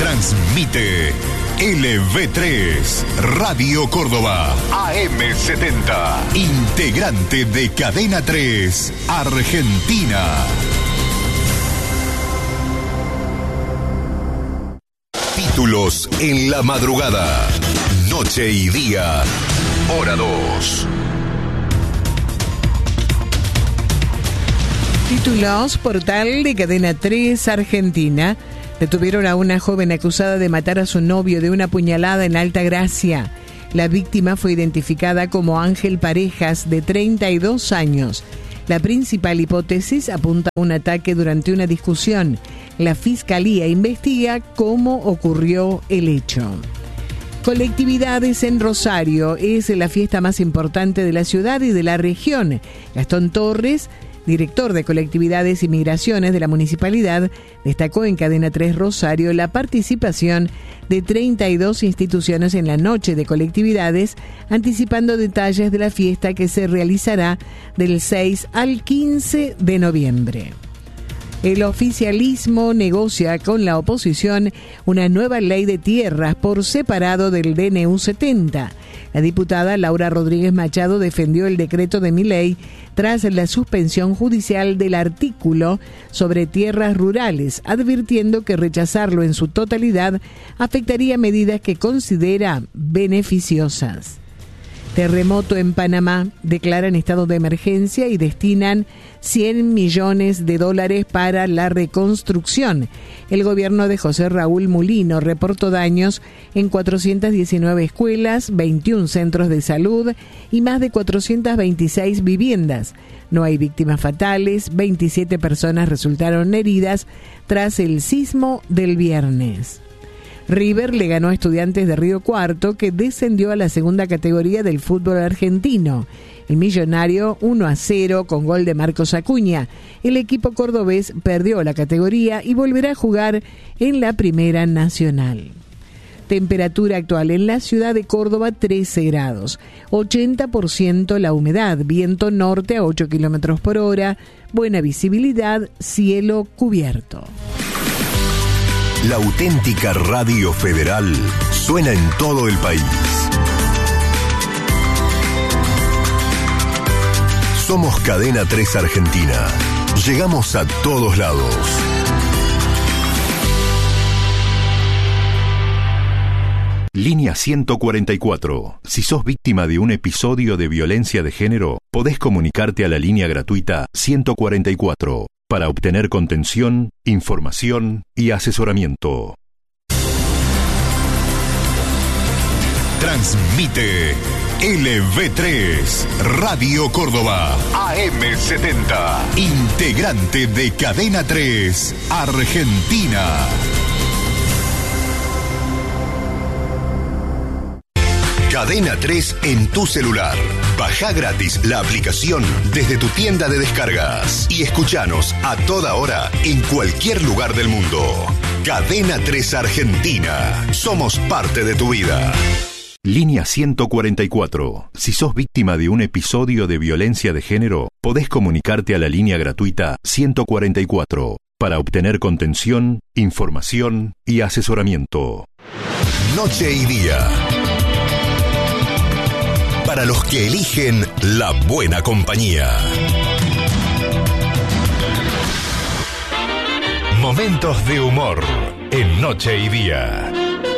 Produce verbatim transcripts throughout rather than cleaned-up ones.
Transmite L V tres, Radio Córdoba, A M setenta, integrante de Cadena tres, Argentina. Títulos en la madrugada, noche y día, hora dos. Títulos, portal de Cadena tres, Argentina. Detuvieron a una joven acusada de matar a su novio de una puñalada en Altagracia. La víctima fue identificada como Ángel Parejas, de treinta y dos años. La principal hipótesis apunta a un ataque durante una discusión. La Fiscalía investiga cómo ocurrió el hecho. Colectividades en Rosario es la fiesta más importante de la ciudad y de la región. Gastón Torres, director de Colectividades y Migraciones de la Municipalidad, destacó en Cadena tres Rosario la participación de treinta y dos instituciones en la noche de colectividades, anticipando detalles de la fiesta que se realizará del seis al quince de noviembre. El oficialismo negocia con la oposición una nueva ley de tierras por separado del D N U setenta. La diputada Laura Rodríguez Machado defendió el decreto de Milei tras la suspensión judicial del artículo sobre tierras rurales, advirtiendo que rechazarlo en su totalidad afectaría medidas que considera beneficiosas. Terremoto en Panamá, declaran estado de emergencia y destinan cien millones de dólares para la reconstrucción. El gobierno de José Raúl Mulino reportó daños en cuatrocientas diecinueve escuelas, veintiún centros de salud y más de cuatrocientas veintiséis viviendas. No hay víctimas fatales, veintisiete personas resultaron heridas tras el sismo del viernes. River le ganó a Estudiantes de Río Cuarto, que descendió a la segunda categoría del fútbol argentino. El millonario uno a cero con gol de Marcos Acuña. El equipo cordobés perdió la categoría y volverá a jugar en la Primera Nacional. Temperatura actual en la ciudad de Córdoba, trece grados. ochenta por ciento la humedad, viento norte a ocho kilómetros por hora, buena visibilidad, cielo cubierto. La auténtica Radio Federal suena en todo el país. Somos Cadena tres Argentina. Llegamos a todos lados. Línea ciento cuarenta y cuatro. Si sos víctima de un episodio de violencia de género, podés comunicarte a la línea gratuita ciento cuarenta y cuatro. Para obtener contención, información y asesoramiento. Transmite L V tres, Radio Córdoba, A M setenta, integrante de Cadena tres, Argentina. Cadena tres en tu celular. Baja gratis la aplicación desde tu tienda de descargas y escuchanos a toda hora en cualquier lugar del mundo. Cadena tres Argentina. Somos parte de tu vida. Línea ciento cuarenta y cuatro. Si sos víctima de un episodio de violencia de género, podés comunicarte a la línea gratuita ciento cuarenta y cuatro para obtener contención, información y asesoramiento. Noche y día. Para los que eligen la buena compañía. Momentos de humor en Noche y Día.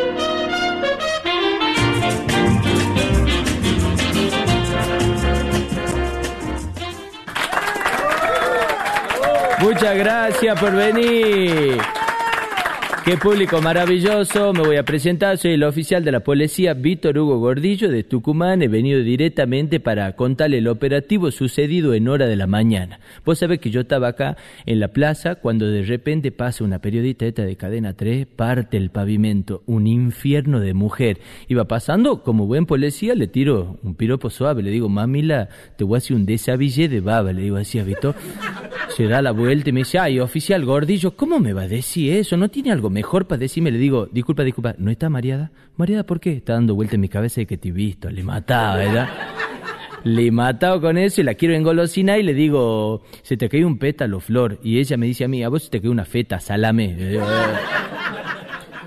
Muchas gracias por venir. Qué público maravilloso. Me voy a presentar. Soy el oficial de la policía Víctor Hugo Gordillo de Tucumán. He venido directamente para contarle el operativo sucedido en hora de la mañana. Vos sabés que yo estaba acá en la plaza cuando de repente pasa una periodista esta de Cadena tres, parte el pavimento, un infierno de mujer. Iba pasando, como buen policía, le tiro un piropo suave, le digo, mamila, te voy a hacer un desabillé de baba, le digo así a Víctor. Se da la vuelta y me dice, ay, oficial Gordillo, ¿cómo me va a decir eso? ¿No tiene algo mejor para decirme? Le digo, disculpa, disculpa, ¿no está mareada? ¿Mareada por qué? Está dando vuelta en mi cabeza de que te he visto. Le mataba, ¿verdad? Le he matado con eso y la quiero engolosinar y le digo, se te cayó un pétalo, flor. Y ella me dice a mí, a vos se te cayó una feta, salame.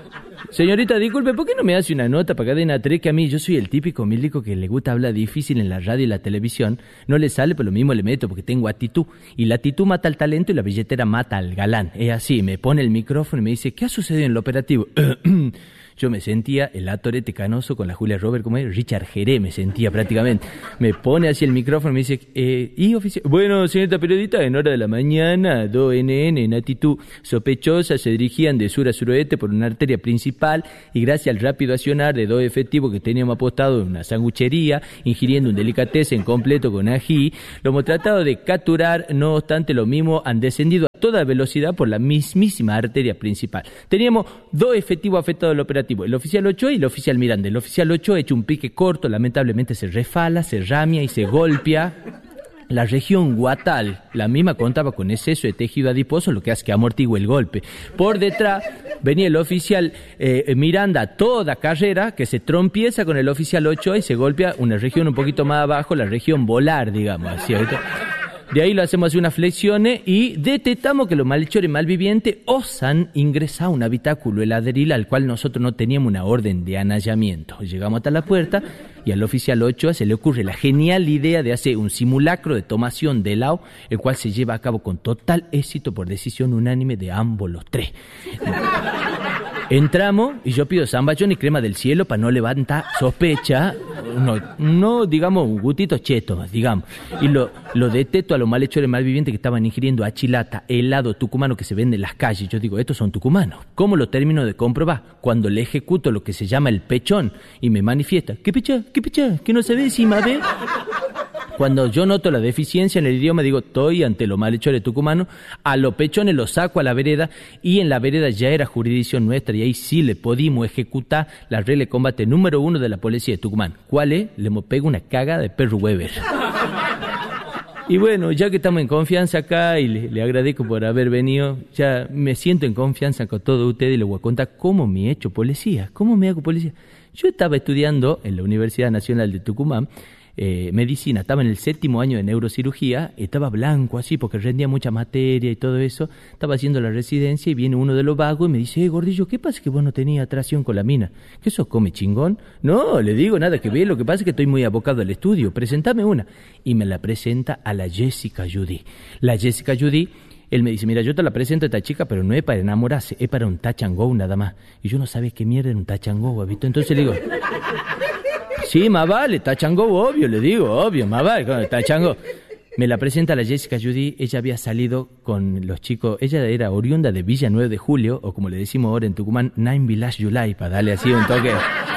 Señorita, disculpe, ¿por qué no me hace una nota para Cadena tres? Que a mí, yo soy el típico milico que le gusta hablar difícil en la radio y la televisión. No le sale, pero lo mismo le meto porque tengo actitud. Y la actitud mata al talento y la billetera mata al galán. Es así, me pone el micrófono y me dice, ¿qué ha sucedido en el operativo? Yo me sentía el Atorete Canoso con la Julia Robert, como es Richard Jerez, me sentía prácticamente. Me pone así el micrófono y me dice, eh, ¿y oficial? Bueno, señorita periodista, en hora de la mañana, dos N N en actitud sospechosa se dirigían de sur a suroeste por una arteria principal y gracias al rápido accionar de dos efectivos que teníamos apostados en una sanguchería, ingiriendo un delicatessen completo con ají, lo hemos tratado de capturar, no obstante lo mismo han descendido a toda velocidad por la mismísima arteria principal. Teníamos dos efectivos afectados del operativo, el oficial Ochoa y el oficial Miranda. El oficial Ochoa ha hecho un pique corto, lamentablemente se refala, se ramia y se golpea. La región guatal, la misma contaba con exceso de tejido adiposo, lo que hace que amortigue el golpe. Por detrás venía el oficial eh, Miranda a toda carrera, que se trompieza con el oficial Ochoa y se golpea una región un poquito más abajo, la región volar, digamos así. Ahorita. De ahí lo hacemos así unas flexiones y detectamos que los malhechores malvivientes osan ingresar a un habitáculo heladeril al cual nosotros no teníamos una orden de anallamiento. Llegamos hasta la puerta y al oficial Ochoa se le ocurre la genial idea de hacer un simulacro de tomación de helado, el cual se lleva a cabo con total éxito por decisión unánime de ambos los tres. Entramos y yo pido zamballón y crema del cielo para no levantar sospecha, no, no digamos un gustito cheto, digamos. Y lo, lo detesto a los malhechores malvivientes que estaban ingiriendo achilata, helado tucumano que se vende en las calles. Yo digo, estos son tucumanos. ¿Cómo lo termino de comprobar? Cuando le ejecuto lo que se llama el pechón y me manifiesta, ¿qué pecha? ¿Qué pecha? ¿Que no sabés si ma ve? Cuando yo noto la deficiencia en el idioma, digo, estoy ante los malhechores tucumanos, a los pechones los saco a la vereda y en la vereda ya era jurisdicción nuestra y ahí sí le pudimos ejecutar la regla de combate número uno de la policía de Tucumán. ¿Cuál es? Le pego una caga de perro Weber. Y bueno, ya que estamos en confianza acá y le, le agradezco por haber venido, ya me siento en confianza con todos ustedes y les voy a contar cómo me he hecho policía. ¿Cómo me hago policía? Yo estaba estudiando en la Universidad Nacional de Tucumán, Eh, medicina, estaba en el séptimo año de neurocirugía, estaba blanco así porque rendía mucha materia y todo eso, estaba haciendo la residencia y viene uno de los vagos y me dice, eh, gordillo, ¿qué pasa que vos no tenías atracción con la mina? ¿Qué sos, come chingón? No, le digo, nada que ver, lo que pasa es que estoy muy abocado al estudio, presentame una. Y me la presenta a la Jessica Judy. La Jessica Judy, él me dice, mira, yo te la presento a esta chica, pero no es para enamorarse, es para un touch and go nada más. Y yo no sabía qué mierda era un touch and go, ¿visto? Entonces le digo... Sí, más vale, tachango, obvio, le digo, obvio, más vale, con el tachango. Me la presenta la Jessica Judy, ella había salido con los chicos, ella era oriunda de Villa nueve de Julio, o como le decimos ahora en Tucumán, Nine Village July, para darle así un toque.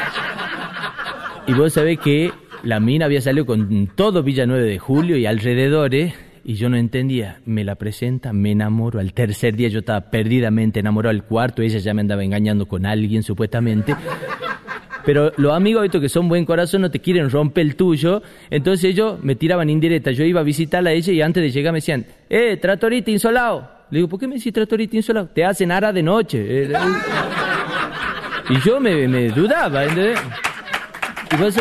Y vos sabés que la mina había salido con todo Villa nueve de Julio y alrededores, y yo no entendía, me la presenta, me enamoro, al tercer día yo estaba perdidamente enamorado, al cuarto ella ya me andaba engañando con alguien supuestamente. Pero los amigos estos que son buen corazón no te quieren romper el tuyo, entonces ellos me tiraban indirectas. Yo iba a visitarla a ella y antes de llegar me decían, eh, tratorita insolado. Le digo, ¿por qué me decís tratorita insolado? Te hacen ara de noche. Eh, eh. Y yo me, me dudaba, ¿entendés? Y vos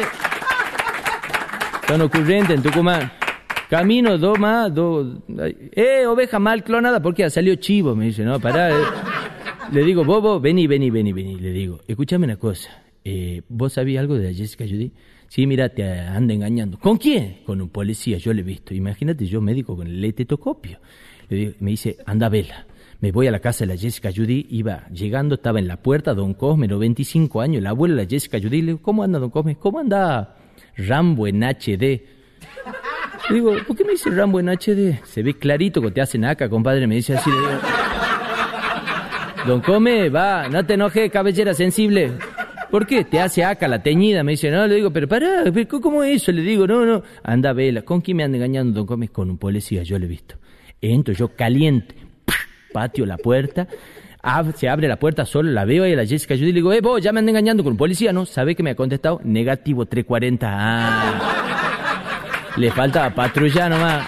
son ocurrentes en Tucumán. Camino, dos más, dos... Eh, oveja mal clonada, porque ha salido chivo, me dice, no, pará. Eh. Le digo, Bobo, vení, vení, vení, vení. Le digo, escúchame una cosa. Eh, ¿Vos sabías algo de la Jessica Judy? Sí, mira, te anda engañando. ¿Con quién? Con un policía, yo le he visto. Imagínate, yo médico con el estetoscopio. Le digo, me dice, anda, vela. Me voy a la casa de la Jessica Judy, iba llegando, estaba en la puerta, don Cosme, noventa y cinco años, la abuela de la Jessica Judy. Le digo, ¿cómo anda, don Cosme? ¿Cómo anda Rambo en H D? Le digo, ¿por qué me dice Rambo en H D? Se ve clarito que te hacen acá, compadre. Me dice así, le digo, don Cosme, va, no te enojes, cabellera sensible. ¿Por qué? Te hace acá la teñida. Me dice, no, le digo, pero pará, ¿cómo es eso? Le digo, no, no, anda, vela. ¿Con quién me anda engañando, don Gómez? Con un policía, yo lo he visto. Entro yo caliente, patio la puerta, ab- se abre la puerta solo, la veo ahí a la Jessica Judy y le digo, eh, vos, ya me anda engañando con un policía, ¿no? ¿Sabe que me ha contestado? Negativo trescientos cuarenta. Ah, le faltaba patrullar nomás.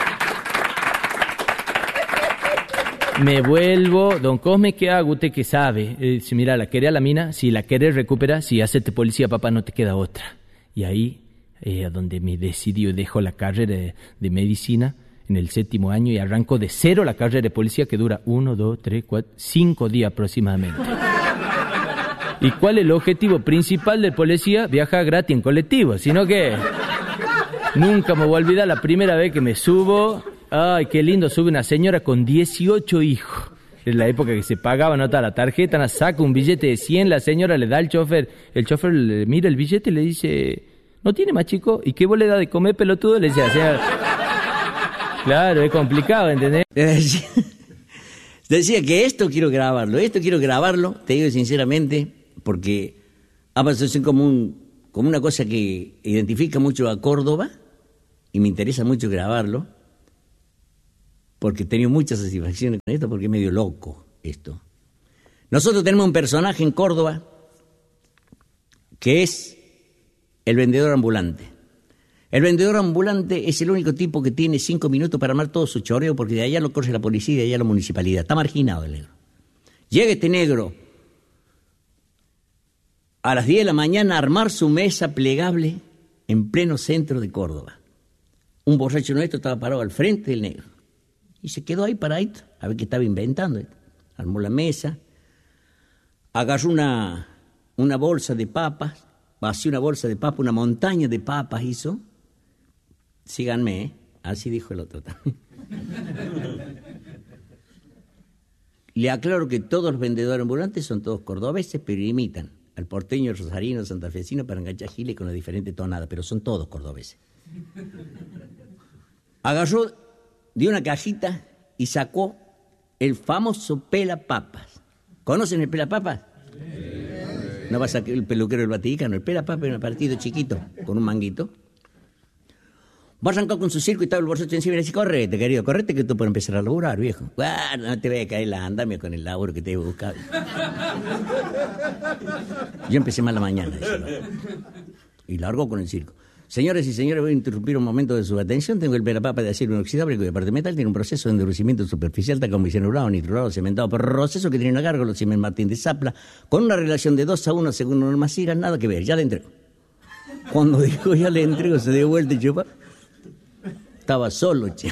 Me vuelvo, don Cosme, ¿qué hago? ¿Usted qué sabe? Eh, si mira, ¿la querés a la mina? Si la querés recuperar, si hacete policía, papá, no te queda otra. Y ahí, eh, a donde me decidí, dejo la carrera de, de medicina en el séptimo año y arranco de cero la carrera de policía que dura uno, dos, tres, cuatro, cinco días aproximadamente. ¿Y cuál es el objetivo principal del policía? Viajar gratis en colectivo, sino que nunca me voy a olvidar la primera vez que me subo. Ay, qué lindo, sube una señora con dieciocho hijos. En la época que se pagaba, nota la tarjeta, saca un billete de cien, la señora le da al chofer, el chofer le mira el billete y le dice, ¿no tiene más chico? ¿Y qué vos le da de comer, pelotudo? Le decía, señora, claro, es complicado, ¿entendés? Decía que esto quiero grabarlo, esto quiero grabarlo, te digo sinceramente, porque ha pasado como, un, como una cosa que identifica mucho a Córdoba y me interesa mucho grabarlo, porque he tenido muchas satisfacciones con esto, porque es medio loco esto. Nosotros tenemos un personaje en Córdoba que es el vendedor ambulante. El vendedor ambulante es el único tipo que tiene cinco minutos para armar todo su choreo, porque de allá lo corre la policía y de allá la municipalidad. Está marginado el negro. Llega este negro a las diez de la mañana a armar su mesa plegable en pleno centro de Córdoba. Un borracho nuestro estaba parado al frente del negro. Y se quedó ahí paradito, a ver qué estaba inventando. Armó la mesa, agarró una, una bolsa de papas, vació una bolsa de papas, una montaña de papas hizo. Síganme, ¿eh? Así dijo el otro también. Le aclaro que todos los vendedores ambulantes son todos cordobeses, pero imitan al porteño, rosarino, santafesino para enganchar giles con una diferente tonada, pero son todos cordobeses. Agarró dio una cajita y sacó el famoso pelapapas. ¿Conocen el pelapapas? Sí. No va a sacar el peluquero del Vaticano. El pelapapas es un partido chiquito, con un manguito. Va a arrancar con su circo y estaba el borracho encima y le dice, correte, querido, correte que tú puedes empezar a laburar, viejo. Ah, no te voy a caer la andamia con el laburo que te he buscado. Yo empecé mal la mañana. Dice, y largó con el circo. Señores y señores, voy a interrumpir un momento de su atención. Tengo el pelapapa de acero inoxidable cuya parte metal tiene un proceso de endurecimiento superficial tal como bicenurado, nitrurado, cementado, proceso que tiene una gárgola Siemens Martín de Zapla con una relación de dos a uno según Norma Cira, nada que ver, ya le entrego. Cuando dijo ya le entrego, se dio vuelta y chupa. Estaba solo, che.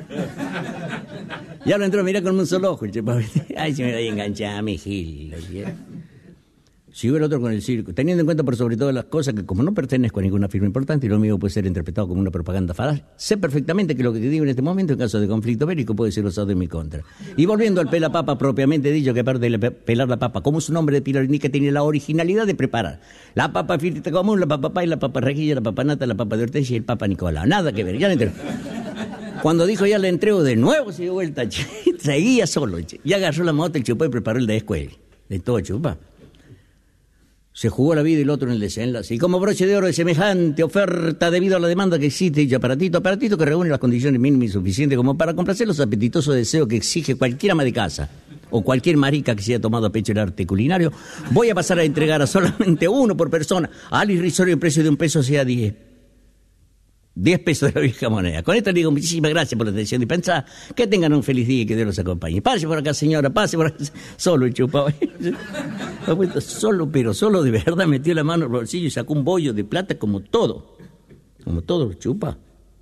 Ya lo entró, mira con un solo ojo, che. Ay, se me da ahí enganchada, mi gil. Siguió el otro con el circo, teniendo en cuenta por sobre todas las cosas que como no pertenezco a ninguna firma importante y lo mío puede ser interpretado como una propaganda falaz, sé perfectamente que lo que te digo en este momento en caso de conflicto bélico puede ser usado en mi contra. Y volviendo al pelapapa propiamente dicho, que aparte de pelar la papa, como su nombre de pilar indica, tiene la originalidad de preparar la papa frita común, la papa pay, la papa rejilla, la papa nata, la papa de Ortega y el papa Nicolau. Nada que ver, ya le entrego. Cuando dijo ya le entrego de nuevo, se dio vuelta, che, seguía solo, che. Ya agarró la moto, el chupó y preparó el de escuela, de todo chupa. Se jugó la vida y el otro en el desenlace. Y como broche de oro de semejante oferta debido a la demanda que existe, y aparatito, aparatito que reúne las condiciones mínimas y suficientes como para complacer los apetitosos deseos que exige cualquier ama de casa o cualquier marica que se haya tomado a pecho el arte culinario, voy a pasar a entregar a solamente uno por persona al irrisorio precio de un peso, sea diez. Diez pesos de la vieja moneda. Con esto le digo muchísimas gracias por la atención y pensar que tengan un feliz día y que Dios los acompañe. Pase por acá, señora, pase por acá. Solo el chupado. Solo, pero solo de verdad metió la mano en el bolsillo y sacó un bollo de plata como todo. Como todo lo chupa.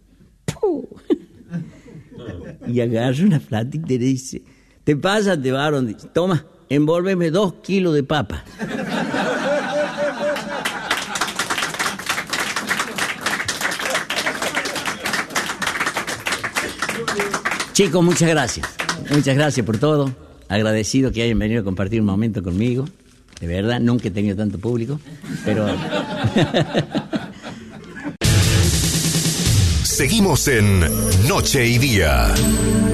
Y agarra una platita y le dice, te pasas de varón. Dice, toma, envólveme dos kilos de papa. Chicos, muchas gracias. Muchas gracias por todo. Agradecido que hayan venido a compartir un momento conmigo. De verdad, nunca he tenido tanto público, pero... Seguimos en Noche y Día.